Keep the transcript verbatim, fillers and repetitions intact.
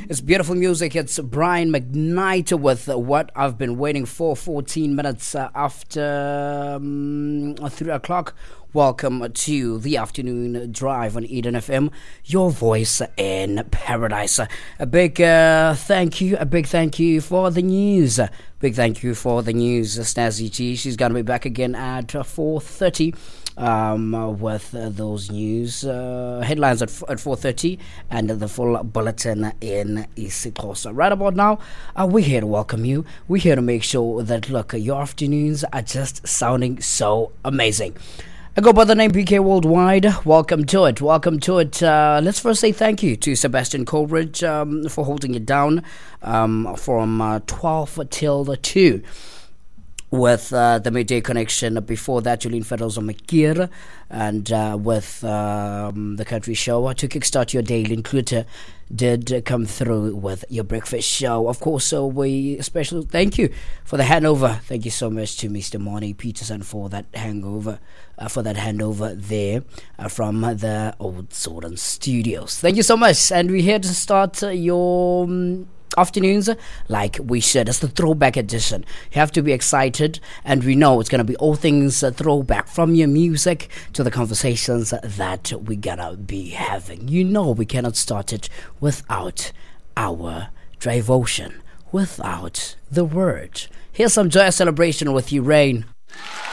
It's beautiful music. It's Brian McKnight with What I've Been Waiting For, fourteen minutes uh, after um, three o'clock. Welcome to the afternoon drive on Eden F M, your voice in paradise. A big uh, thank you, a big thank you for the news. Big thank you for the news, Snazzy G. She's going to be back again at four thirty um, with uh, those news uh, headlines at, at four thirty and the full bulletin in isiXhosa. Right about now, uh, we're here to welcome you. We're here to make sure that, look, your afternoons are just sounding so amazing. I go by the name P K Worldwide. Welcome to it. Welcome to it. Uh, let's first say thank you to Sebastian Coleridge um, for holding it down um, from uh, twelve till two with uh, the Midday Connection. Before that, Julian Federals on Makir and uh, with um, the Country Show to kickstart your day. Includer did come through with your breakfast show. Of course, so we special thank you for the handover. Thank you so much to Mister Monty Peterson for that hangover, uh, for that handover there uh, from the Old Sworden Studios. Thank you so much, and we're here to start uh, your um, afternoons like we should. It's the throwback edition. You have to be excited, and we know it's going to be all things uh, throwback, from your music to the conversations that we're going to be having. You know we cannot start it without our devotion, without the word. Here's some joyous celebration with you, Rain.